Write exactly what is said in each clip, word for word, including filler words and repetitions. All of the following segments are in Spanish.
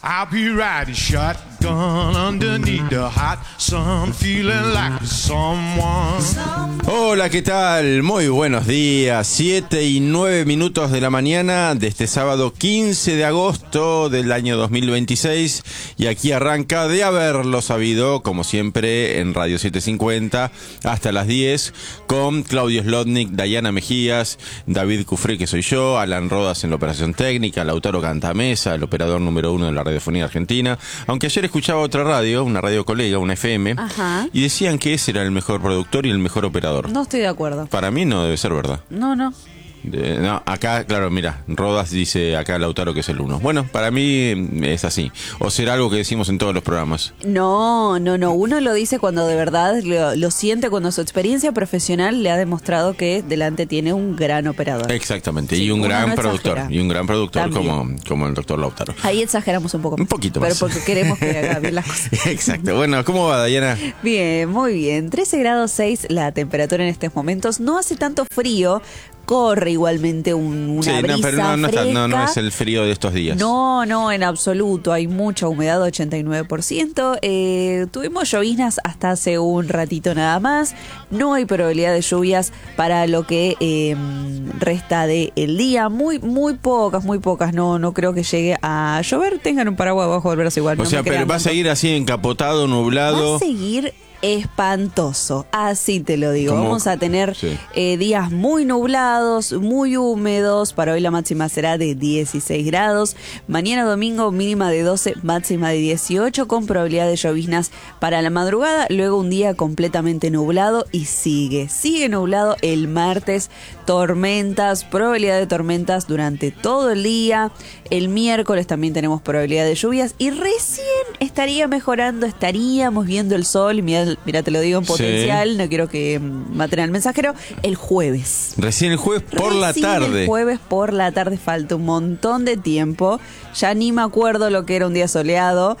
I'll be riding shotgun underneath the hot sun, feeling like someone. Hola, ¿qué tal? Muy buenos días. Siete y nueve minutos de la mañana de este sábado quince de agosto del año dos mil veintiséis. Y aquí arranca De Haberlo Sabido, como siempre, en Radio setecientos cincuenta, hasta las diez, con Claudio Slotnick, Dayana Mejías, David Cufré, que soy yo, Alan Rodas en la operación técnica, Lautaro Cantamesa, el operador número uno de la radiofonía argentina. Aunque ayer escuchaba otra radio, una radio colega, una F M, Ajá. y decían que ese era el mejor productor y el mejor operador. No estoy de acuerdo. Para mí no debe ser verdad. No, no. De, no, acá, claro, mira, Rodas dice acá Lautaro que es el uno. Bueno, para mí es así. O será algo que decimos en todos los programas. No, no, no. Uno lo dice cuando de verdad lo, lo siente, cuando su experiencia profesional le ha demostrado que delante tiene un gran operador. Exactamente, Sí, y un uno gran no productor. exagera. Y un gran productor como, También. como el doctor Lautaro. Ahí exageramos un poco más. Un poquito más. Pero porque queremos que haga bien las cosas. Exacto. Bueno, ¿cómo va, Dayana? Bien, muy bien. trece grados seis la temperatura en estos momentos. No hace tanto frío. Corre igualmente un, una Sí, brisa no, pero no, no, está, no, no fresca. es el frío de estos días. No, no, en absoluto. Hay mucha humedad, ochenta y nueve por ciento. Eh, tuvimos lloviznas hasta hace un ratito nada más. No hay probabilidad de lluvias para lo que eh, resta del día. Muy, muy pocas, muy pocas. No, no creo que llegue a llover. Tengan un paraguas abajo del brazo igual. O no sea, me pero crean va a tanto. seguir así encapotado, nublado. Va a seguir espantoso, así te lo digo. ¿Cómo? Vamos a tener Sí. eh, días muy nublados, muy húmedos. Para hoy la máxima será de dieciséis grados. Mañana domingo mínima de doce, máxima de dieciocho, con probabilidad de lloviznas para la madrugada. Luego un día completamente nublado y sigue, sigue nublado el martes. Tormentas, probabilidad de tormentas durante todo el día. El miércoles también tenemos probabilidad de lluvias y recién estaría mejorando, estaríamos viendo el sol. Mira, mira, te lo digo en potencial, Sí. no quiero que mm, maten al mensajero. El jueves. Recién el jueves por la Recién tarde. El jueves por la tarde, falta un montón de tiempo. Ya ni me acuerdo lo que era un día soleado,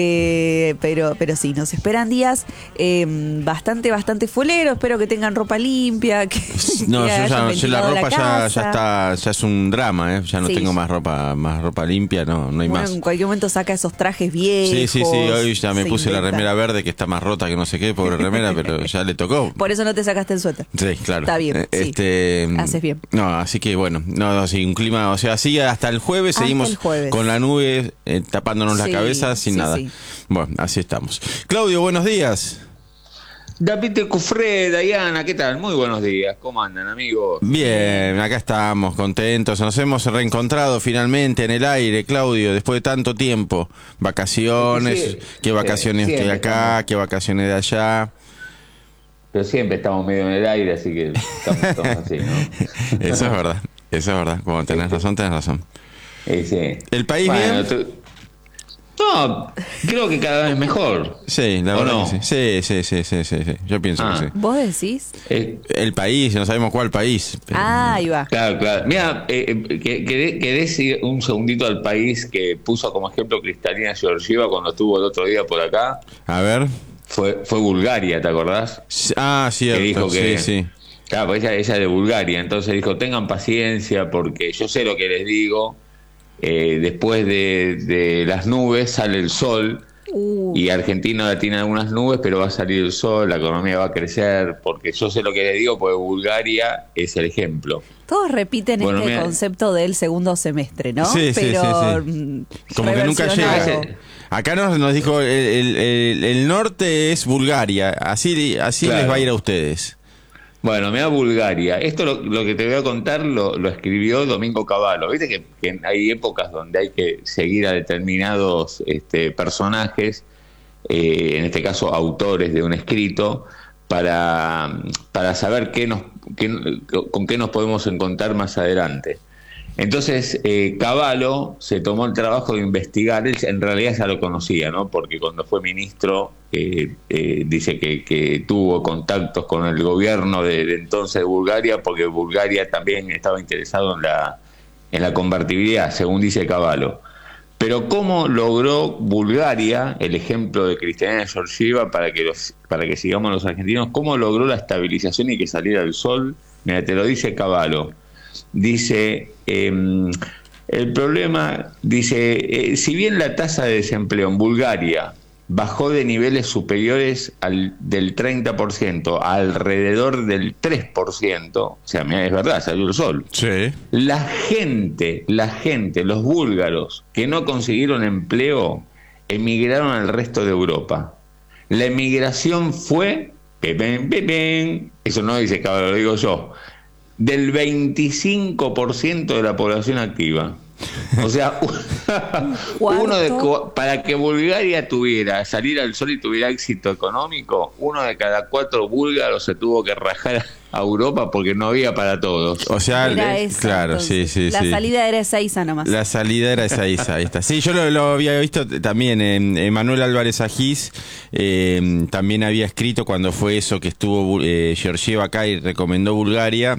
eh, pero, pero sí, nos esperan días eh, bastante, bastante fuleros. Espero que tengan ropa limpia. Que, No, que yo, hayan ya, yo la ventilado ropa ya, casa. ya está, ya es un drama, ¿eh? Ya no Sí. tengo más ropa, más ropa limpia, no, no hay Bueno, más. en cualquier momento saca esos trajes viejos. Sí, sí, sí, hoy ya me se puse la inventa. remera verde que está más rota que no sé qué, pobre remera, pero ya le tocó. Por eso no te sacaste el suéter. Sí, claro. Está bien, Eh, sí. Este, Haces bien. No, así que bueno, no, no, sí, un clima, o sea, así hasta el jueves Hasta seguimos el jueves. con la nube eh, tapándonos Sí, la cabeza sin sí, nada. sí. Bueno, así estamos. Claudio, buenos días. David Cufré, Dayana, ¿qué tal? Muy buenos días, ¿cómo andan, amigos? Bien, acá estamos, contentos. Nos hemos reencontrado finalmente en el aire, Claudio, después de tanto tiempo. Vacaciones, Sí, qué vacaciones sí, de siempre acá, estamos. qué vacaciones de allá. Pero siempre estamos medio en el aire, así que estamos todos así, ¿no? Eso es verdad, eso es verdad. Como tenés razón, tenés razón. Eh, sí. ¿El país bien? tú- No, creo que cada vez mejor. Sí, la ¿O verdad no? que sí. Sí, sí, sí, sí, sí, sí. Yo pienso Ah. que sí. ¿Vos decís? Eh, El país, no sabemos cuál país. pero- Ah, ahí va. Claro, claro. Mira, eh, eh, que, que, que des un segundito al país que puso como ejemplo Cristalina Georgieva cuando estuvo el otro día por acá. A ver. Fue, fue Bulgaria, ¿te acordás? Ah, cierto, Que dijo que- sí, sí. Claro, pues ella, ella es de Bulgaria, entonces dijo, tengan paciencia porque yo sé lo que les digo, eh, después de, de las nubes sale el sol Uh, y Argentina tiene algunas nubes, pero va a salir el sol, la economía va a crecer, porque yo sé lo que les digo, porque Bulgaria es el ejemplo. Todos repiten Bueno, este mira. concepto del segundo semestre, ¿no? Sí, sí, Pero, sí, sí. mm, Como que nunca reversionado. llega. Acá nos, nos dijo, el, el- el- el norte es Bulgaria, así, así Claro. les va a ir a ustedes. Bueno, mira Bulgaria. Esto lo, lo que te voy a contar lo, lo escribió Domingo Cavallo. Viste que, que hay épocas donde hay que seguir a determinados este, personajes, eh, en este caso autores de un escrito, para, para saber qué nos, qué, con qué nos podemos encontrar más adelante. Entonces, eh, Cavallo se tomó el trabajo de investigar, él en realidad ya lo conocía, ¿no? Porque cuando fue ministro, eh, eh, dice que, que tuvo contactos con el gobierno de, de entonces de Bulgaria, porque Bulgaria también estaba interesado en la, en la convertibilidad, según dice Cavallo. Pero ¿cómo logró Bulgaria, el ejemplo de Cristalina Georgieva, para que, los, para que sigamos los argentinos, cómo logró la estabilización y que saliera el sol? Mira, te lo dice Cavallo. Dice, eh, El problema, dice, eh, si bien la tasa de desempleo en Bulgaria bajó de niveles superiores al del treinta por ciento a alrededor del tres por ciento, o sea, mirá, es verdad, salió el sol. Sí. La gente, la gente, los búlgaros que no consiguieron empleo, emigraron al resto de Europa. La emigración fue, pepen, pepen, eso no dice Caballo, lo digo yo, del veinticinco por ciento de la población activa. O sea, uno de, para que Bulgaria tuviera, salir al sol y tuviera éxito económico, uno de cada cuatro búlgaros se tuvo que rajar a Europa porque no había para todos. O sea, Era le- esa, claro, entonces. sí, sí, La sí. salida era esa Isa nomás. La salida era esa Isa, ahí está. Sí, yo lo, lo había visto también. Eh, Manuel Álvarez Agís eh, también había escrito cuando fue eso que estuvo eh, Georgieva acá y recomendó Bulgaria.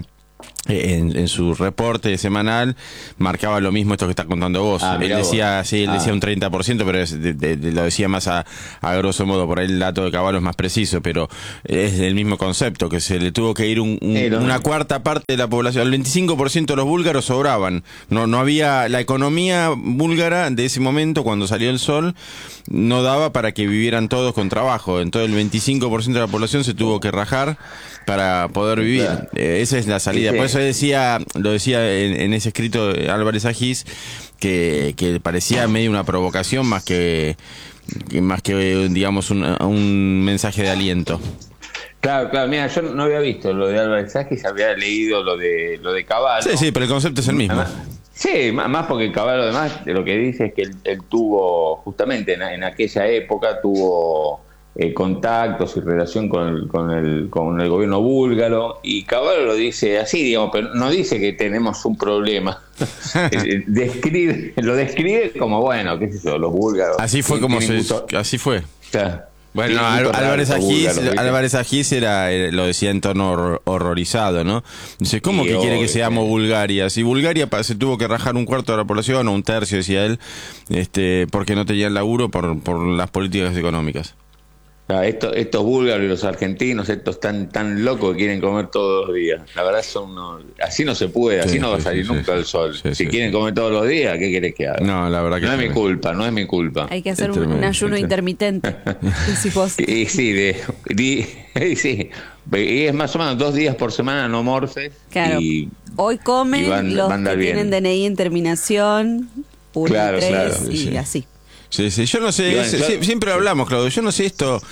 En, en su reporte semanal marcaba lo mismo esto que está contando vos. Ah, él mirá decía, vos. sí, él Ah. decía un treinta por ciento, pero es de- de- de- lo decía más a, a grosso modo, por ahí el dato de Caballo es más preciso, pero es el mismo concepto, que se le tuvo que ir un- un- Pero- una cuarta parte de la población. El veinticinco por ciento de los búlgaros sobraban. No, no había, la economía búlgara de ese momento, cuando salió el sol, no daba para que vivieran todos con trabajo. Entonces el veinticinco por ciento de la población se tuvo que rajar para poder vivir. Claro. Eh, esa es la salida. Sí, sí. Por eso decía, lo decía en, en ese escrito de Álvarez Agís, que, que parecía medio una provocación más que, que más que digamos un, un mensaje de aliento. Claro, claro, mira, yo no había visto lo de Álvarez Agís, había leído lo de lo de Caballo. Sí, sí, pero el concepto es el mismo. Además, sí, má- más porque Caballo además de lo que dice es que él, él tuvo, justamente en, en aquella época, tuvo eh, contactos y relación con el, con, el, con el gobierno búlgaro, y Caballo lo dice así, digamos, pero no dice que tenemos un problema. Eh, describe, lo describe como, bueno, qué sé yo, los búlgaros. Así fue tienen- como se, tienen gusto- así fue. o sea, Bueno, tienen Al- gusto raro Álvarez los Agís, búlgaros, ¿viste? Álvarez Agís era, eh, lo decía en tono horror- horrorizado, ¿no? Dice, ¿cómo Sí, que quiere que obvio, seamos sí. Bulgaria? Si Bulgaria pa- se tuvo que rajar un cuarto de la población o un tercio, decía él, este, porque no tenían laburo por, por las políticas económicas. Ah, esto- estos búlgaros y los argentinos, estos tan tan locos que quieren comer todos los días. La verdad son unos- así no se puede, así Sí, no va a sí, salir sí, nunca sí. el sol. Sí, si sí, quieren sí. comer todos los días, ¿qué querés que haga? No, la verdad que no es mi tremendo. culpa, no es mi culpa. Hay que hacer Es un, un tremendo. ayuno intermitente. decís vos. Y sí, de, di- y sí, y es más o menos dos días por semana no morfes. Claro. Y, Hoy comen y van- los van a andar que bien. tienen D N I en terminación, uno y Claro, tres, claro, y sí. así. Sí, sí, yo no sé, Y bueno, es- yo- sie- siempre hablamos, Claudio, yo no sé esto,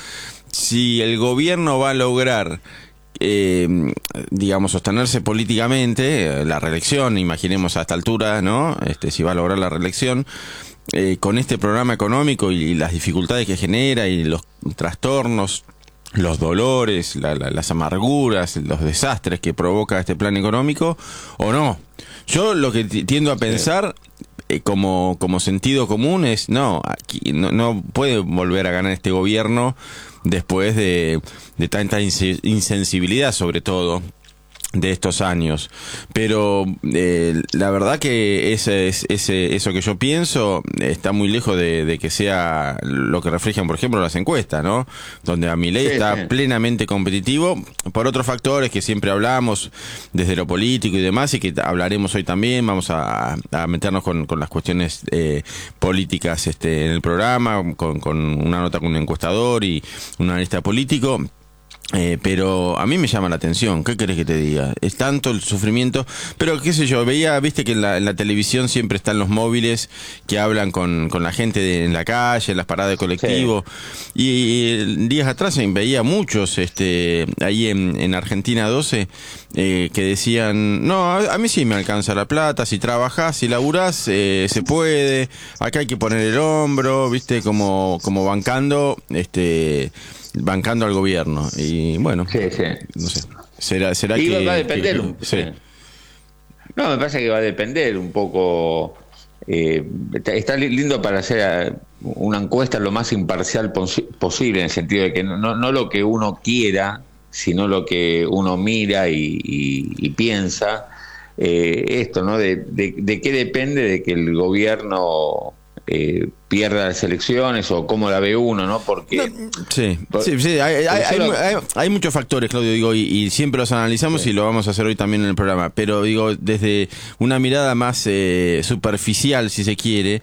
si el gobierno va a lograr, eh, digamos, sostenerse políticamente, eh, la reelección, imaginemos a esta altura, ¿no? Este, si va a lograr la reelección, eh, con este programa económico y, y las dificultades que genera y los trastornos, los dolores, la- la- las amarguras, los desastres que provoca este plan económico, o no. Yo lo que ti- tiendo a pensar eh, como, como sentido común es, no, aquí no, no puede volver a ganar este gobierno después de, de tanta inse- insensibilidad, sobre todo de estos años. Pero eh, la verdad que ese, es- ese, eso que yo pienso está muy lejos de, de que sea lo que reflejan, por ejemplo, las encuestas, ¿no? Donde a Milei Sí, está sí. plenamente competitivo por otros factores que siempre hablamos desde lo político y demás, y que hablaremos hoy también. Vamos a, a meternos con, con las cuestiones eh, políticas este, en el programa, con, con una nota con un encuestador y un analista político. Eh, pero a mí me llama la atención, ¿qué querés que te diga? Es tanto el sufrimiento, pero qué sé yo, veía, viste que en la, en la televisión siempre están los móviles que hablan con, con la gente de- en la calle, en las paradas de colectivo, y, y días atrás veía muchos, este, ahí en, en Argentina doce, eh, que decían, no, a, a mí sí me alcanza la plata, si trabajás, si laburás, eh, se puede, acá hay que poner el hombro, viste, como, como bancando, este... bancando al gobierno. Y bueno, Sí, sí. no sé, será, será Y que... va, va a depender. que- un- sí. No, me parece que va a depender un poco. eh, está, está li- lindo para hacer eh, una encuesta lo más imparcial posi- posible, en el sentido de que no, no, no lo que uno quiera, sino lo que uno mira y, y- y piensa. Eh, esto, ¿no? De, de, de qué depende de que el gobierno eh, pierda las elecciones o cómo la ve uno, ¿no? Porque... No, sí, por, sí, sí, hay, hay, hay, hay, hay muchos factores, Claudio, digo, y, y siempre los analizamos sí. y lo vamos a hacer hoy también en el programa, pero digo, desde una mirada más eh, superficial, si se quiere,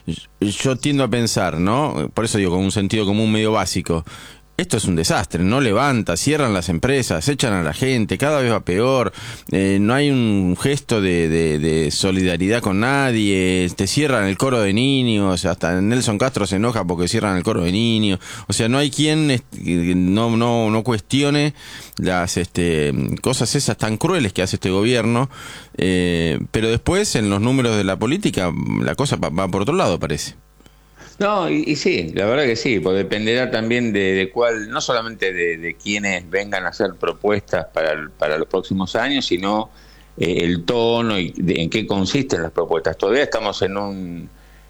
yo tiendo a pensar, ¿no? Por eso digo, con un sentido común medio básico, esto es un desastre, no levanta, cierran las empresas, echan a la gente, cada vez va peor, eh, no hay un gesto de, de, de solidaridad con nadie, te cierran el coro de niños, hasta Nelson Castro se enoja porque cierran el coro de niños, o sea, no hay quien no, no, no cuestione las este, cosas esas tan crueles que hace este gobierno, eh, pero después en los números de la política la cosa va, va por otro lado, parece. No, y, y sí, la verdad que sí, porque dependerá también de, de cuál, no solamente de, de quienes vengan a hacer propuestas para, para los próximos años, sino eh, el tono y de, en qué consisten las propuestas. Todavía estamos en un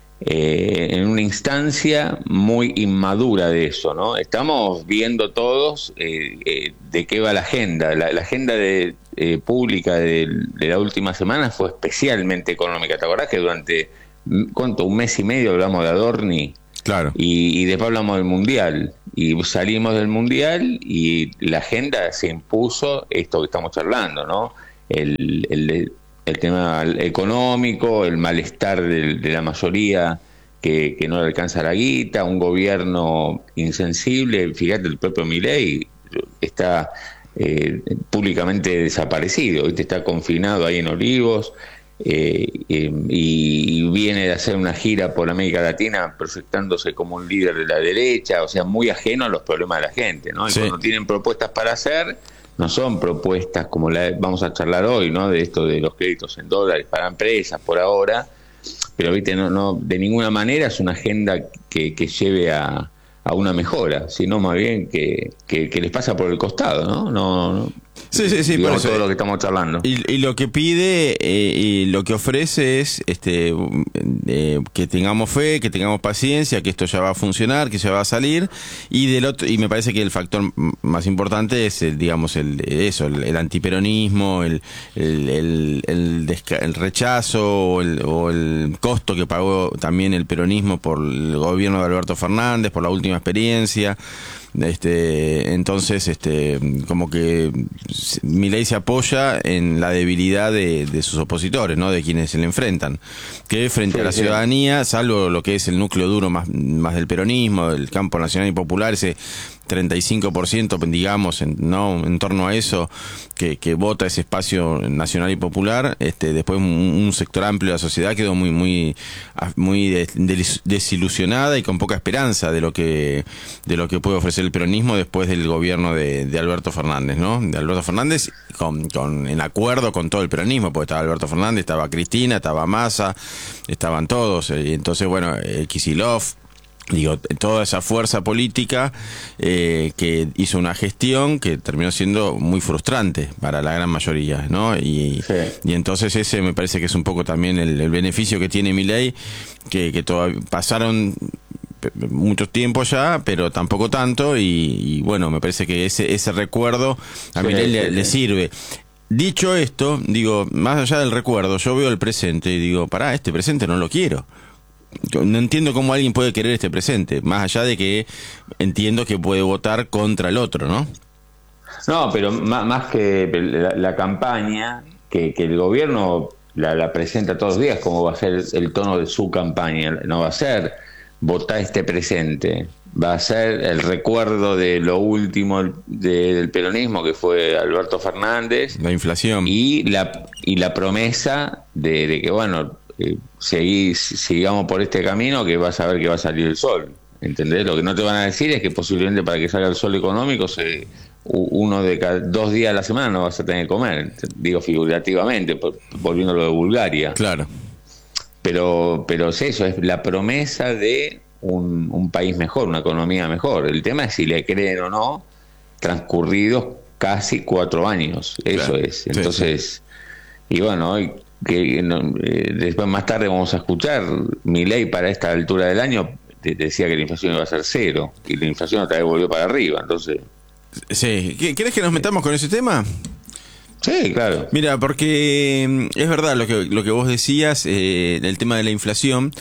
eh, en una instancia muy inmadura de eso, ¿no? Estamos viendo todos eh, eh, de qué va la agenda. La, la agenda de, eh, pública de, de la última semana fue especialmente económica. ¿Te acordás que durante ¿cuánto? Un mes y medio hablamos de Adorni? Claro. Y, y después hablamos del Mundial. Y salimos del Mundial y la agenda se impuso esto que estamos charlando, ¿no? El, el, el tema económico, el malestar de, de la mayoría que, que no le alcanza la guita, un gobierno insensible. Fíjate, el propio Milei está eh, públicamente desaparecido, ¿viste? Está confinado ahí en Olivos. Eh, eh, y viene de hacer una gira por América Latina proyectándose como un líder de la derecha, o sea, muy ajeno a los problemas de la gente, ¿no? Y sí. Cuando tienen propuestas para hacer, no son propuestas como la vamos a charlar hoy, ¿no? De esto de los créditos en dólares para empresas por ahora, pero viste, no, no, de ninguna manera es una agenda que, que lleve a, a una mejora, sino más bien que, que, que les pasa por el costado, ¿no? No, no Sí, sí, sí, por eso, todo lo que estamos charlando. Y, y lo que pide eh, y lo que ofrece es este eh, que tengamos fe, que tengamos paciencia, que esto ya va a funcionar, que ya va a salir. Y del otro, y me parece que el factor más importante es el, digamos, el eso, el, el antiperonismo, el el, el, el, desca, el rechazo o el, o el costo que pagó también el peronismo por el gobierno de Alberto Fernández, por la última experiencia. Este, entonces, este, como que Milei se apoya en la debilidad de, de sus opositores, ¿no? De quienes se le enfrentan, que frente sí, a la sí. ciudadanía, salvo lo que es el núcleo duro más, más del peronismo, del campo nacional y popular, ese treinta y cinco por ciento, digamos, en, no en torno a eso, que, que vota ese espacio nacional y popular, este, después un, un sector amplio de la sociedad quedó muy muy muy des, des, desilusionada y con poca esperanza de lo que de lo que puede ofrecer el peronismo después del gobierno de, de Alberto Fernández, ¿no? De Alberto Fernández con, con en acuerdo con todo el peronismo, porque estaba Alberto Fernández, estaba Cristina, estaba Massa, estaban todos, y entonces bueno, eh, Kicillof, digo, toda esa fuerza política eh, que hizo una gestión que terminó siendo muy frustrante para la gran mayoría, ¿no? Y, sí. y entonces ese me parece que es un poco también el, el beneficio que tiene Milei, que, que todavía pasaron mucho tiempo ya, pero tampoco tanto, y, y bueno, me parece que ese, ese recuerdo a sí, Milei sí, le, sí. le sirve. Dicho esto, digo, más allá del recuerdo, yo veo el presente y digo, pará, este presente no lo quiero. No entiendo cómo alguien puede querer este presente, más allá de que entiendo que puede votar contra el otro, ¿no? No, pero más, más que la, la campaña, que, que el gobierno la, la presenta todos los días, como va a ser el tono de su campaña, no va a ser votar este presente, va a ser el recuerdo de lo último de, del peronismo, que fue Alberto Fernández, la inflación y la, y la promesa de, de que, bueno, Eh, seguí, sigamos por este camino que vas a ver que va a salir el sol, ¿entendés? Lo que no te van a decir es que posiblemente para que salga el sol económico se, uno de cada dos días a la semana no vas a tener que comer, digo figurativamente, por, volviendo a lo de Bulgaria. Claro. Pero, pero es eso, es la promesa de un, un país mejor, una economía mejor. El tema es si le creen o no, transcurridos casi cuatro años, eso claro. es. Entonces, sí, sí. Y bueno, hoy que no, eh, después más tarde vamos a escuchar, Milei para esta altura del año te, te decía que la inflación iba a ser cero y la inflación otra vez volvió para arriba, entonces sí, ¿querés que nos metamos con ese tema? Sí, claro. Mira, porque es verdad lo que lo que vos decías, eh, el tema de la inflación,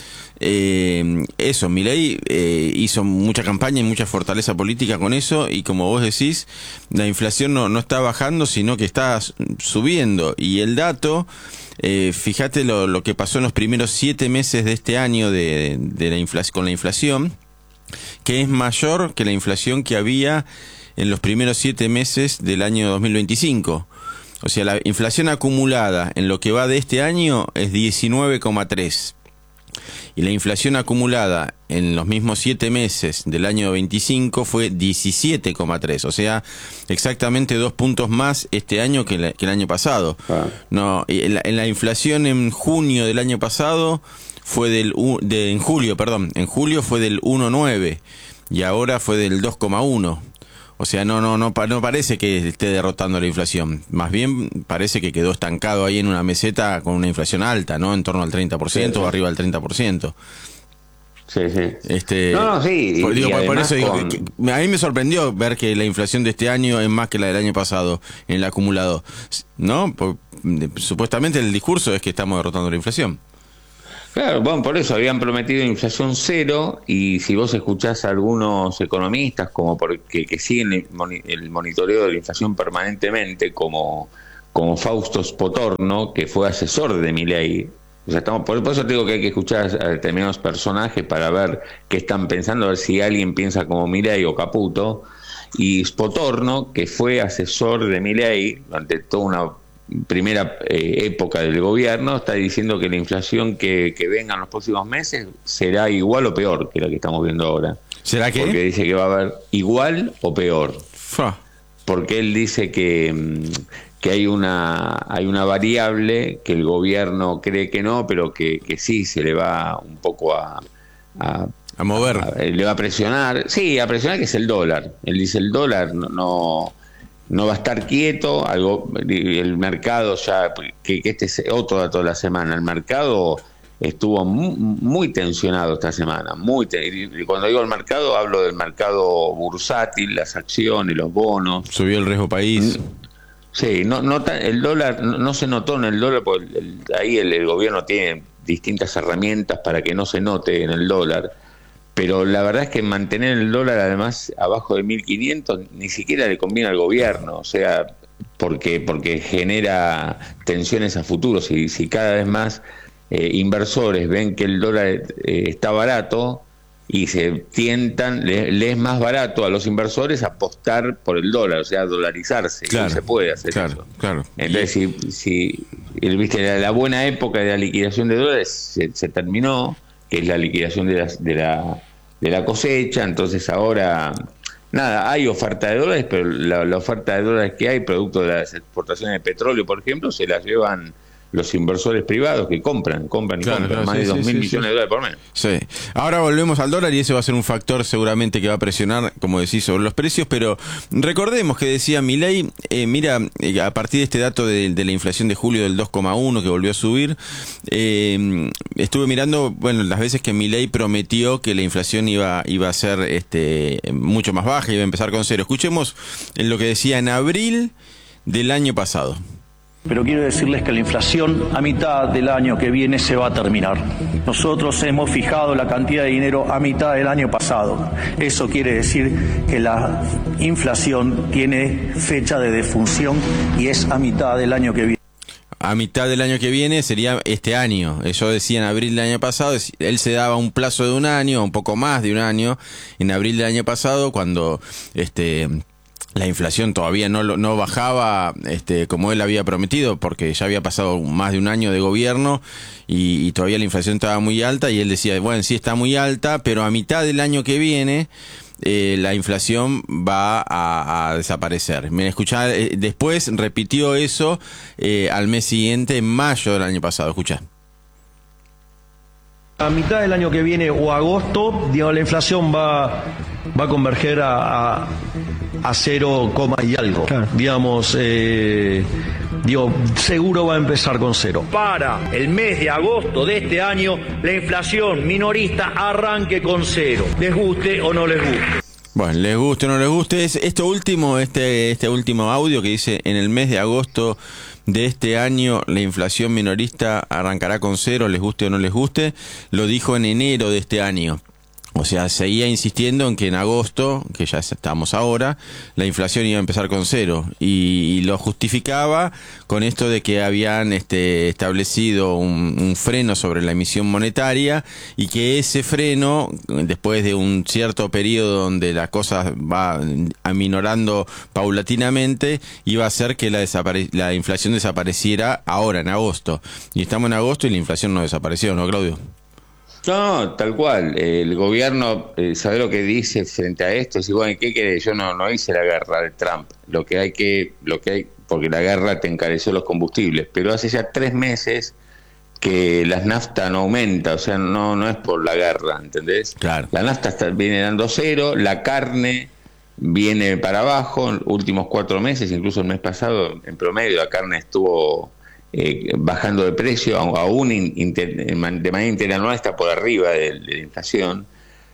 eh, eso, Milei eh, hizo mucha campaña y mucha fortaleza política con eso, y como vos decís, la inflación no, no está bajando, sino que está subiendo, y el dato, eh, fíjate lo, lo que pasó en los primeros siete meses de este año de, de la inflación, con la inflación, que es mayor que la inflación que había en los primeros siete meses del año dos mil veinticinco. O sea, la inflación acumulada en lo que va de este año es diecinueve coma tres. Y la inflación acumulada en los mismos siete meses del año veinticinco fue diecisiete coma tres. O sea, exactamente dos puntos más este año que, la, que el año pasado. Ah. No, en la, en la inflación en junio del año pasado fue del... De, en julio, perdón. En julio fue del uno coma nueve y ahora fue del dos coma uno. O sea, no, no, no, no parece que esté derrotando la inflación. Más bien parece que quedó estancado ahí en una meseta con una inflación alta, ¿no? En torno al treinta por ciento, sí, sí. O arriba del treinta por ciento. Sí, sí. Este, no, no, sí. Por, digo, por eso digo, con... que, que, a mí me sorprendió ver que la inflación de este año es más que la del año pasado en el acumulado, ¿no? Por, supuestamente el discurso es que estamos derrotando la inflación. Claro, bueno, por eso habían prometido inflación cero, y si vos escuchás a algunos economistas como porque que siguen el, el monitoreo de la inflación permanentemente, como, como Fausto Spotorno, que fue asesor de Milei, o sea, estamos, por, por eso te digo que hay que escuchar a determinados personajes para ver qué están pensando, a ver si alguien piensa como Milei o Caputo, y Spotorno, que fue asesor de Milei durante toda una primera eh, época del gobierno, está diciendo que la inflación que, que venga en los próximos meses será igual o peor que la que estamos viendo ahora. ¿Será que? Porque dice que va a haber igual o peor. Fa. Porque él dice que, que hay una hay una variable que el gobierno cree que no, pero que, que sí se le va un poco a... a a mover. A, a, le va a presionar. Sí, a presionar, que es el dólar. Él dice el dólar no... no No va a estar quieto, algo, el mercado ya, que, que este es otro dato de la semana, el mercado estuvo muy, muy tensionado esta semana, muy ten, y cuando digo el mercado hablo del mercado bursátil, las acciones, los bonos. Subió el riesgo país. Sí, no, no el dólar, no, no se notó en el dólar, porque el, ahí el, el gobierno tiene distintas herramientas para que no se note en el dólar. Pero la verdad es que mantener el dólar además abajo de mil quinientos ni siquiera le conviene al gobierno, o sea, porque porque genera tensiones a futuro. Si, si cada vez más eh, inversores ven que el dólar eh, está barato y se tientan, le, le es más barato a los inversores apostar por el dólar, o sea, dolarizarse. Claro, no se puede hacer claro, eso. Claro. Entonces, si, si el, viste, la, la buena época de la liquidación de dólares se, se terminó, que es la liquidación de, las, de, la, de la cosecha. Entonces ahora, nada, hay oferta de dólares, pero la, la oferta de dólares que hay, producto de las exportaciones de petróleo, por ejemplo, se las llevan los inversores privados que compran, compran y claro, compran, claro, más sí, de dos sí, mil sí, millones sí. de dólares por mes. Sí. Ahora volvemos al dólar y ese va a ser un factor seguramente que va a presionar, como decís, sobre los precios, pero recordemos que decía Milei, eh, mira, eh, a partir de este dato de, de la inflación de julio del dos coma uno que volvió a subir, eh, estuve mirando, bueno, las veces que Milei prometió que la inflación iba, iba a ser este, mucho más baja, iba a empezar con cero. Escuchemos lo que decía en abril del año pasado. Pero quiero decirles que la inflación a mitad del año que viene se va a terminar. Nosotros hemos fijado la cantidad de dinero a mitad del año pasado. Eso quiere decir que la inflación tiene fecha de defunción y es a mitad del año que viene. A mitad del año que viene sería este año. Yo decía en abril del año pasado, él se daba un plazo de un año, un poco más de un año, en abril del año pasado, cuando este la inflación todavía no no bajaba este como él había prometido, porque ya había pasado más de un año de gobierno y, y todavía la inflación estaba muy alta, y él decía, bueno, sí está muy alta, pero a mitad del año que viene eh, la inflación va a, a desaparecer. Me escuchá, eh, después repitió eso eh, al mes siguiente, en mayo del año pasado. Escuchá. A mitad del año que viene o agosto, digamos, la inflación va, va a converger a, a, a cero coma y algo. Claro. Digamos, eh, digo, seguro va a empezar con cero. Para el mes de agosto de este año, la inflación minorista arranque con cero, les guste o no les guste. Bueno, les guste o no les guste, es esto último, este, este último audio que dice: en el mes de agosto de este año la inflación minorista arrancará con cero, les guste o no les guste, lo dijo en enero de este año. O sea, seguía insistiendo en que en agosto, que ya estamos ahora, la inflación iba a empezar con cero. Y, y lo justificaba con esto de que habían este, establecido un, un freno sobre la emisión monetaria y que ese freno, después de un cierto periodo donde la cosa va aminorando paulatinamente, iba a hacer que la, desapare- la inflación desapareciera ahora, en agosto. Y estamos en agosto y la inflación no desapareció, ¿no, Claudio? No, tal cual. El gobierno eh, sabe lo que dice frente a esto. Si bueno, ¿qué querés? Yo no, no hice la guerra de Trump. Lo que hay que, lo que hay, porque la guerra te encareció los combustibles. Pero hace ya tres meses que la nafta no aumenta, o sea, no, no es por la guerra, ¿entendés? Claro. La nafta está, viene dando cero, la carne viene para abajo. En los últimos cuatro meses, incluso el mes pasado, en promedio la carne estuvo Eh, bajando de precio, aún in, inter, de manera interanual está por arriba de, de la inflación,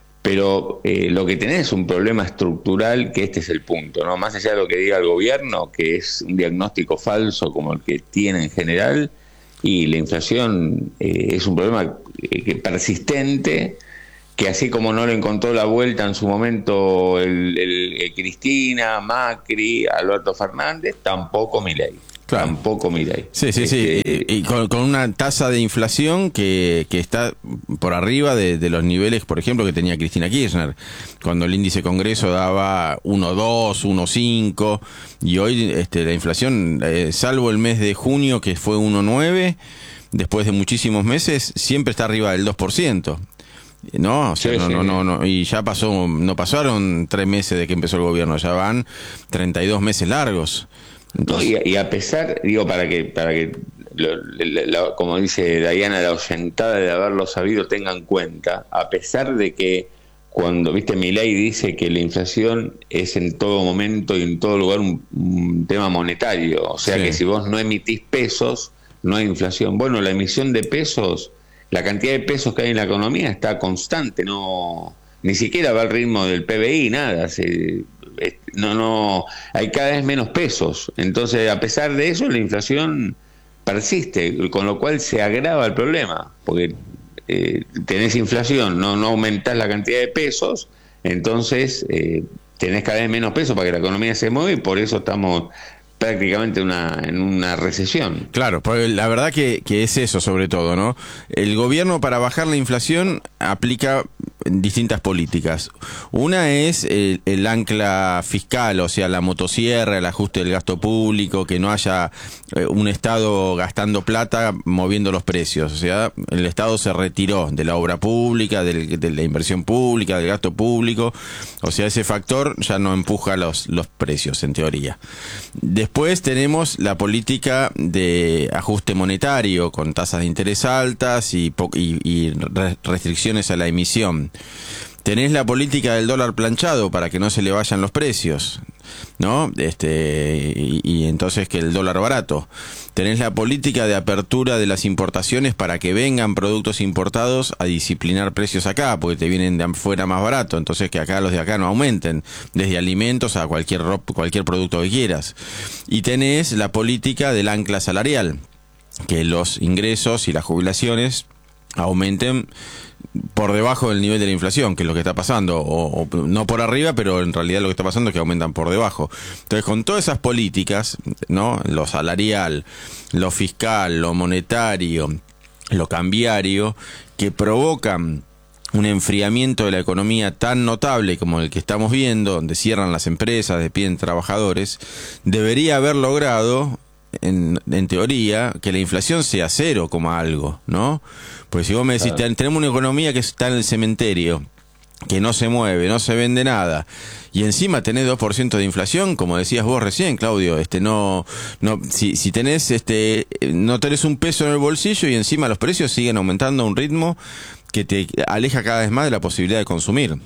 pero eh, lo que tenés es un problema estructural, que este es el punto, ¿no? Más allá de lo que diga el gobierno, que es un diagnóstico falso como el que tiene en general, y la inflación eh, es un problema eh, que persistente, que así como no le encontró la vuelta en su momento el, el, el Cristina, Macri, Alberto Fernández, tampoco Milei. Claro. Tampoco Milei. Sí, sí, sí. Este, y, y con, con una tasa de inflación que, que está por arriba de, de los niveles, por ejemplo, que tenía Cristina Kirchner, cuando el índice Congreso daba uno coma dos, uno coma cinco, y hoy este, la inflación, eh, salvo el mes de junio, que fue uno coma nueve, después de muchísimos meses, siempre está arriba del dos por ciento. No, o sea, sí, no, sí. no, no, no, y ya pasó, no pasaron tres meses de que empezó el gobierno, ya van treinta y dos meses largos. Entonces, no, y, y a pesar, digo, para que, para que lo, lo, lo, como dice Diana, la oyentada de haberlo sabido tenga en cuenta, a pesar de que cuando, viste, Milei dice que la inflación es en todo momento y en todo lugar un, un tema monetario, o sea, sí, que si vos no emitís pesos, no hay inflación. Bueno, la emisión de pesos, la cantidad de pesos que hay en la economía está constante, no, ni siquiera va al ritmo del P B I, nada, se... no no hay cada vez menos pesos, entonces a pesar de eso la inflación persiste, con lo cual se agrava el problema, porque eh, tenés inflación, no no aumentás la cantidad de pesos, entonces eh, tenés cada vez menos pesos para que la economía se mueva, y por eso estamos prácticamente una, en una recesión. Claro, porque la verdad que, que es eso sobre todo, ¿no? El gobierno, para bajar la inflación, aplica distintas políticas. Una es el, el ancla fiscal, o sea, la motosierra, el ajuste del gasto público, que no haya eh, un Estado gastando plata moviendo los precios. O sea, el Estado se retiró de la obra pública, del, de la inversión pública, del gasto público. O sea, ese factor ya no empuja los, los precios, en teoría. Después tenemos la política de ajuste monetario, con tasas de interés altas y, y, y restricciones a la emisión. Tenés la política del dólar planchado para que no se le vayan los precios, ¿no? Este, y, y entonces que el dólar barato. Tenés la política de apertura de las importaciones para que vengan productos importados a disciplinar precios acá, porque te vienen de afuera más barato, entonces que acá los de acá no aumenten, desde alimentos a cualquier cualquier producto que quieras. Y tenés la política del ancla salarial, que los ingresos y las jubilaciones aumenten por debajo del nivel de la inflación, que es lo que está pasando, o, o no por arriba, pero en realidad lo que está pasando es que aumentan por debajo. Entonces, con todas esas políticas, ¿no? Lo salarial, lo fiscal, lo monetario, lo cambiario, que provocan un enfriamiento de la economía tan notable como el que estamos viendo, donde cierran las empresas, despiden trabajadores, debería haber logrado, En, en teoría, que la inflación sea cero como algo, ¿no? Pues si vos me decís, claro, tenemos una economía que está en el cementerio, que no se mueve, no se vende nada, y encima tenés dos por ciento de inflación, como decías vos recién, Claudio, este no no si si tenés este no tenés un peso en el bolsillo y encima los precios siguen aumentando a un ritmo que te aleja cada vez más de la posibilidad de consumir.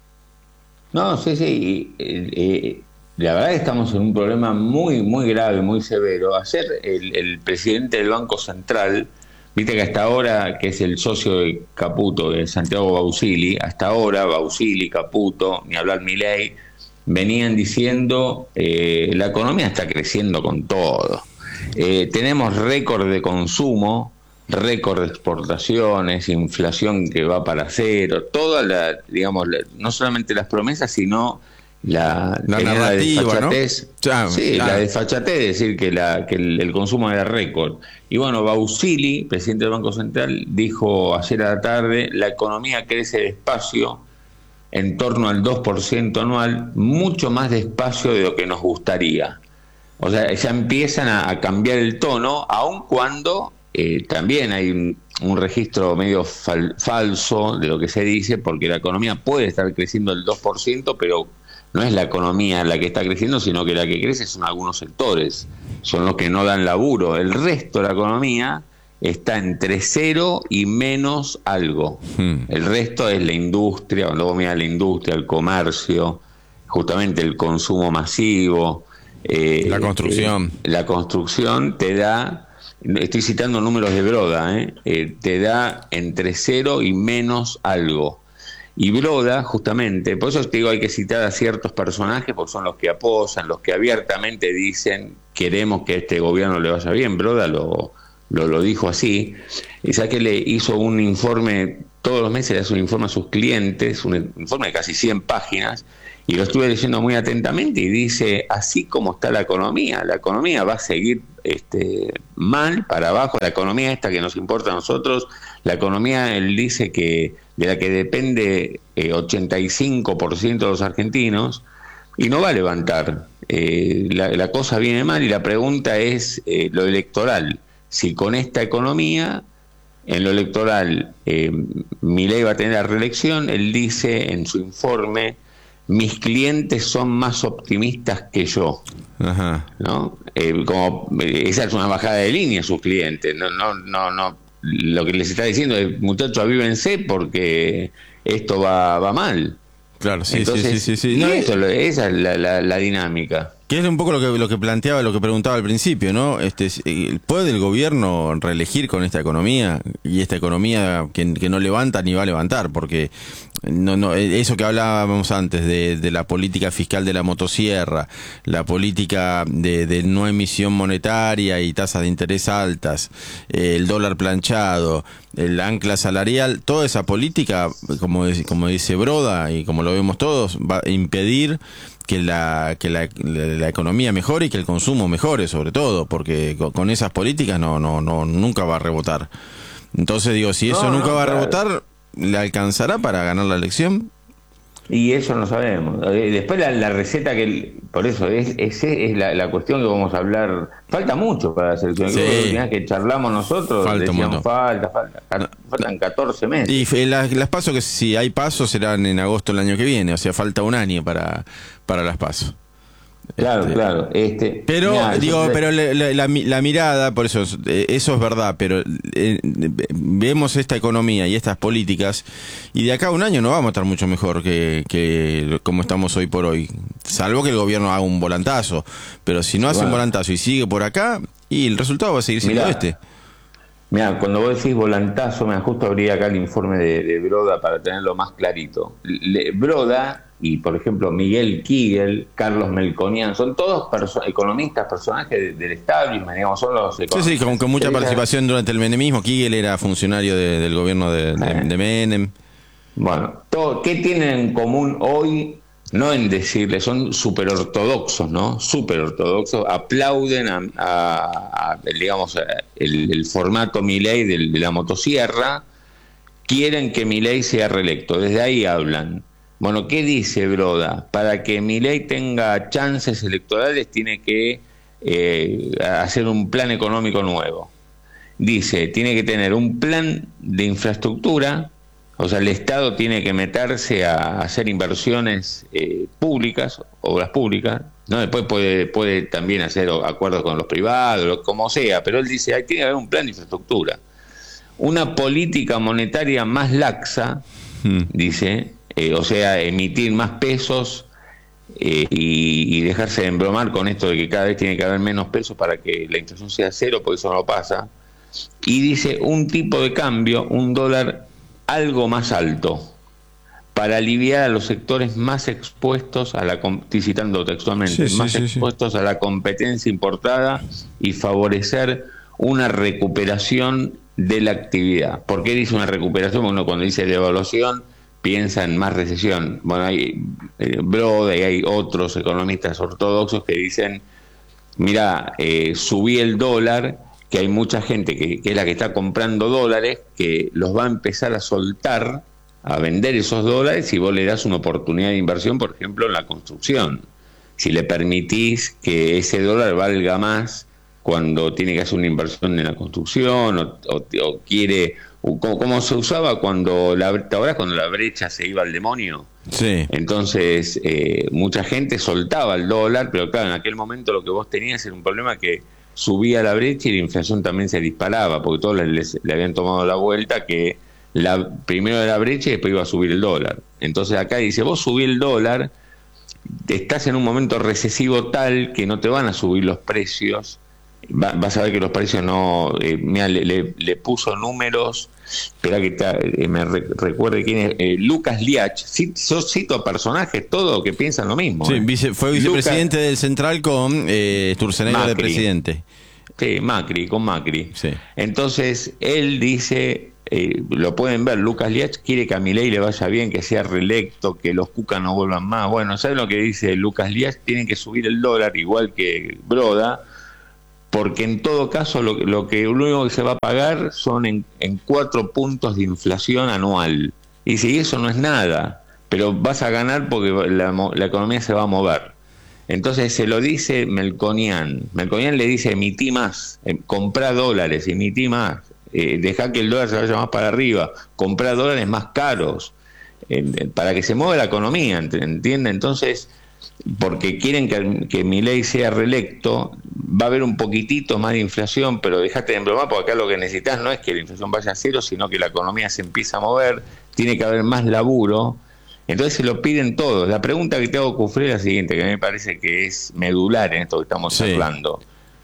No, sí, sí, eh, eh, la verdad es que estamos en un problema muy, muy grave, muy severo. Ayer el, el presidente del Banco Central Viste que hasta ahora, que es el socio de Caputo, de Santiago Bausili, hasta ahora Bausili, Caputo, ni hablar Milei, venían diciendo eh, la economía está creciendo con todo. Eh, tenemos récord de consumo, récord de exportaciones, inflación que va para cero, toda la, digamos, la, no solamente las promesas, sino la, la narrativa, desfachatez, ¿no? Ya, sí, ya. la desfachatez de decir que, la, que el, el consumo era récord. Y bueno, Bausili, presidente del Banco Central, dijo ayer a la tarde, la economía crece despacio, en torno al dos por ciento anual, mucho más despacio de lo que nos gustaría. O sea, ya empiezan a, a cambiar el tono, aun cuando eh, también hay un, un registro medio fal, falso de lo que se dice, porque la economía puede estar creciendo el dos por ciento, pero no es la economía la que está creciendo, sino que la que crece son algunos sectores, son los que no dan laburo. El resto de la economía está entre cero y menos algo. Hmm. El resto es la industria, cuando vos mirás la industria, el comercio, justamente el consumo masivo. Eh, la construcción. Eh, la construcción te da, estoy citando números de Broda, eh, eh, te da entre cero y menos algo. Y Broda, justamente, por eso te digo, hay que citar a ciertos personajes, porque son los que apoyan, los que abiertamente dicen, queremos que a este gobierno le vaya bien. Broda lo... Lo, lo dijo así, y ya que le hizo un informe, todos los meses le hace un informe a sus clientes, un informe de casi cien páginas, y lo estuve leyendo muy atentamente, y dice, así como está la economía, la economía va a seguir este, mal, para abajo, la economía esta que nos importa a nosotros, la economía, él dice que de la que depende eh, ochenta y cinco por ciento de los argentinos, y no va a levantar, eh, la, la cosa viene mal, y la pregunta es eh, lo electoral. Si con esta economía, en lo electoral, eh, Milei va a tener la reelección, él dice en su informe, mis clientes son más optimistas que yo. Ajá. ¿No? Eh, como, esa es una bajada de línea sus clientes. No, no, no, no. Lo que les está diciendo es, muchachos, avívense porque esto va, va mal. Claro, sí, Entonces, sí, sí, sí, sí. Y No, eso, esa es la, la, la dinámica. Que es un poco lo que lo que planteaba, lo que preguntaba al principio, ¿no? Este, ¿puede el gobierno reelegir con esta economía y esta economía que, que no levanta ni va a levantar? Porque no, no, eso que hablábamos antes de, de la política fiscal de la motosierra, la política de, de no emisión monetaria y tasas de interés altas, eh, el dólar planchado, el ancla salarial, toda esa política, como como dice Broda y como lo vemos todos, va a impedir que la que la, la, la economía mejore y que el consumo mejore, sobre todo, porque con, con esas políticas no no no nunca va a rebotar. Entonces digo, si eso no, nunca no, va a claro. rebotar, ¿le alcanzará para ganar la elección? Y eso no sabemos. Después la, la receta que... Por eso, es, es, es la, la cuestión que vamos a hablar. Falta mucho para la selección. Sí. Creo que charlamos nosotros, Falta decíamos falta, falta. No. Faltan catorce meses. Y las, las pasos, que si hay pasos, serán en agosto del año que viene. O sea, falta un año para, para las pasos. Claro, Este, claro. Este, Pero, mirá, digo, yo- pero la, la- la- la mirada, por eso, eh, eso es verdad, pero eh, vemos esta economía y estas políticas, y de acá a un año no vamos a estar mucho mejor que, que como estamos hoy por hoy, salvo que el gobierno haga un volantazo, pero si no hace Bueno. un volantazo y sigue por acá, y el resultado va a seguir siendo Mirá. este. Mira, cuando vos decís volantazo, me justo abría acá el informe de, de Broda para tenerlo más clarito. Le- Broda y, por ejemplo, Miguel Kigel, Carlos Melconian, son todos perso- economistas, personajes de- del establishment, digamos, son los Sí, economistas. sí, con, con mucha Esa- participación durante el menemismo. Kigel era funcionario de- del gobierno de, de, de Menem. Bueno, todo, ¿qué tienen en común hoy? No en decirle, son súper ortodoxos, ¿no? Súper ortodoxos, aplauden a, a- a, digamos, a el, el formato Milei del- de la motosierra, quieren que Milei sea reelecto, desde ahí hablan. Bueno, ¿qué dice Broda? Para que Milei tenga chances electorales tiene que eh, hacer un plan económico nuevo. Dice, tiene que tener un plan de infraestructura. O sea, el Estado tiene que meterse a hacer inversiones eh, públicas, obras públicas, ¿no? Después puede puede también hacer acuerdos con los privados, lo- como sea, pero él dice, ahí tiene que haber un plan de infraestructura. Una política monetaria más laxa, Hmm. dice, eh, o sea, emitir más pesos eh, y, y dejarse de embromar con esto de que cada vez tiene que haber menos pesos para que la inflación sea cero, porque eso no pasa. y dice un tipo de cambio, un dólar algo más alto, para aliviar a los sectores más expuestos a la, estoy citando textualmente, sí, más sí, sí, expuestos sí. a la competencia importada y favorecer una recuperación de la actividad. ¿Por qué dice una recuperación? Uno cuando dice devaluación piensa en más recesión. Bueno, hay eh, Broda y hay otros economistas ortodoxos que dicen, mira, eh, subí el dólar, que hay mucha gente que, que es la que está comprando dólares, que los va a empezar a soltar, a vender esos dólares si vos le das una oportunidad de inversión, por ejemplo, en la construcción. Si le permitís que ese dólar valga más cuando tiene que hacer una inversión en la construcción o, o, o quiere, o como, como se usaba cuando la, ahora cuando la brecha se iba al demonio. Sí. Entonces, eh, mucha gente soltaba el dólar, pero claro, en aquel momento lo que vos tenías era un problema que subía la brecha y la inflación también se disparaba, porque todos les, le habían tomado la vuelta que la, primero era la brecha y después iba a subir el dólar. Entonces acá dice, vos subí el dólar, estás en un momento recesivo tal que no te van a subir los precios, Va, vas a ver que los precios no... Eh, mira, le, le, le puso números, espera que ta, eh, me re, recuerde quién es, eh, Lucas Liach, cito, yo cito a personajes, todo que piensan lo mismo. Sí, eh. vice, fue vicepresidente Lucas, del Central con eh, Sturzenegger de presidente. Sí, Macri, con Macri. Sí. Entonces, él dice, eh, lo pueden ver, Lucas Liach quiere que a Milei le vaya bien, que sea reelecto, que los Cuca no vuelvan más. Bueno, ¿saben lo que dice Lucas Liach? Tienen que subir el dólar, igual que Broda, porque en todo caso lo, lo que lo único que se va a pagar son en, en cuatro puntos de inflación anual. Y si eso no es nada, pero vas a ganar porque la, la economía se va a mover. Entonces se lo dice Melconian. Melconian le dice, emití más, eh, comprá dólares, emití más, eh, dejá que el dólar se vaya más para arriba, comprá dólares más caros, eh, para que se mueva la economía, ¿entiende? Entonces, porque quieren que, que Milei sea reelecto, va a haber un poquitito más de inflación, pero dejate de embromar, porque acá lo que necesitas no es que la inflación vaya a cero, sino que la economía se empieza a mover, tiene que haber más laburo, entonces se lo piden todos. La pregunta que te hago, Cufré, es la siguiente, que a mí me parece que es medular en esto que estamos sí. hablando.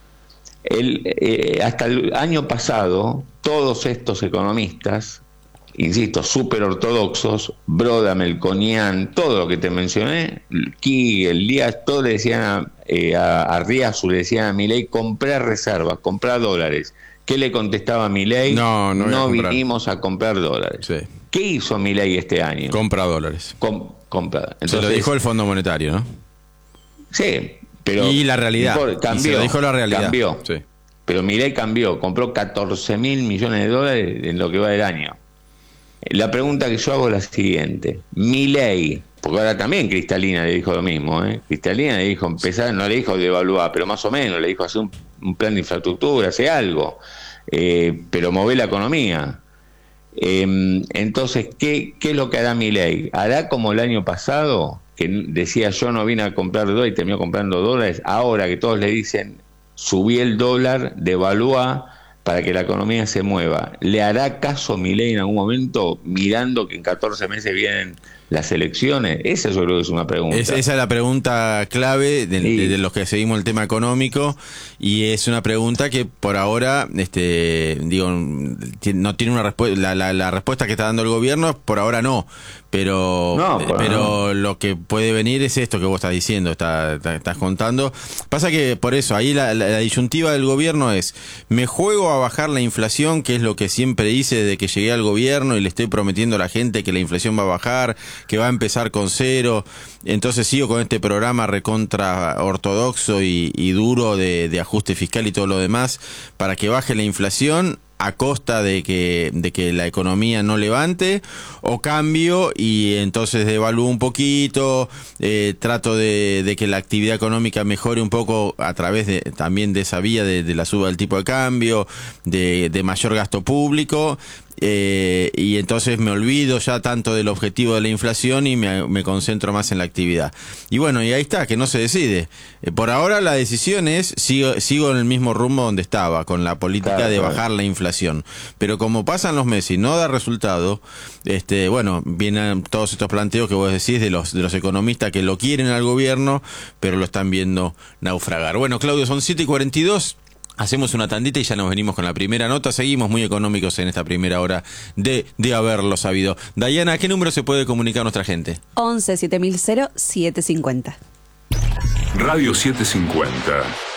El, eh, hasta el año pasado, todos estos economistas, insisto, súper ortodoxos, Broda, Melconian, todo lo que te mencioné, Kigel, Díaz, todos le decían a, eh, a, a Riazu, le decían a Milei, comprar reservas, comprar dólares. ¿Qué le contestaba a Milei? No, no, no vinimos a comprar dólares. Sí. ¿Qué hizo Milei este año? Compra dólares. Com, compra. Entonces, se lo dijo el Fondo Monetario, ¿no? Sí, pero... Y la realidad. Cambió, y se lo dijo la realidad. Cambió. Sí. Pero Milei cambió, compró catorce mil millones de dólares en lo que va del año. La pregunta que yo hago es la siguiente. Milei, porque ahora también Cristalina le dijo lo mismo, ¿eh? Cristalina le dijo, empezar, no le dijo devaluar, pero más o menos le dijo hacer un, un plan de infraestructura, hacer algo, eh, pero mover la economía. Eh, entonces, ¿qué, ¿qué es lo que hará Milei? ¿Hará como el año pasado, que decía yo no vine a comprar dólares y terminó comprando dólares? Ahora que todos le dicen, subí el dólar, devalúa para que la economía se mueva. ¿Le hará caso Milei en algún momento, mirando que en catorce meses vienen las elecciones? Esa yo creo que es una pregunta. Es, esa es la pregunta clave de, sí. de, de los que seguimos el tema económico, y es una pregunta que por ahora, este, digo, no tiene una respuesta. La, la, la respuesta que está dando el gobierno, por ahora no. Pero, no, pero no. lo que puede venir es esto que vos estás diciendo, está, está, estás contando. Pasa que por eso, ahí la, la, la disyuntiva del gobierno es, me juego a bajar la inflación, que es lo que siempre hice desde que llegué al gobierno y le estoy prometiendo a la gente que la inflación va a bajar, que va a empezar con cero, entonces sigo con este programa recontra ortodoxo y, y duro de, de ajuste fiscal y todo lo demás para que baje la inflación a costa de que de que la economía no levante, o cambio y entonces devalúo un poquito, eh, trato de, de que la actividad económica mejore un poco a través de también de esa vía de, de la suba del tipo de cambio, de, de mayor gasto público, eh, y entonces me olvido ya tanto del objetivo de la inflación y me, me concentro más en la actividad. Y bueno, y ahí está, que no se decide. Eh, por ahora la decisión es, sigo, sigo en el mismo rumbo donde estaba, con la política claro, de bajar la inflación. Pero como pasan los meses y no da resultado, este, bueno, vienen todos estos planteos que vos decís de los, de los economistas que lo quieren al gobierno, pero lo están viendo naufragar. Bueno, Claudio, son siete y cuarenta y dos. Hacemos una tandita y ya nos venimos con la primera nota. Seguimos muy económicos en esta primera hora de, de haberlo sabido. Dayana, ¿a qué número se puede comunicar nuestra gente? once siete mil siete cincuenta. Radio setecientos cincuenta.